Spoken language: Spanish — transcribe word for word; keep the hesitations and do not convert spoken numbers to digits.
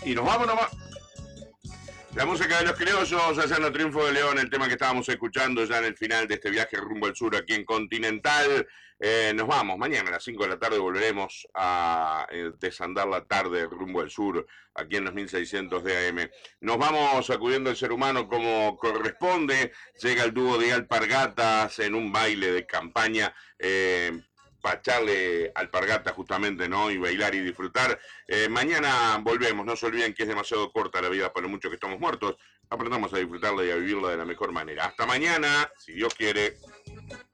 Y nos vamos nomás. La música de los criollos, haciendo Triunfo de León, el tema que estábamos escuchando ya en el final de este viaje rumbo al sur aquí en Continental. Eh, nos vamos, mañana a las cinco de la tarde volveremos a eh, desandar la tarde rumbo al sur, aquí en los mil seiscientos de A M. Nos vamos sacudiendo el ser humano como corresponde. Llega el dúo de Alpargatas en un baile de campaña. Eh, para echarle alpargata justamente, ¿no? Y bailar y disfrutar. Eh, mañana volvemos, no se olviden que es demasiado corta la vida para muchos que estamos muertos. Aprendamos a disfrutarla y a vivirla de la mejor manera. Hasta mañana, si Dios quiere.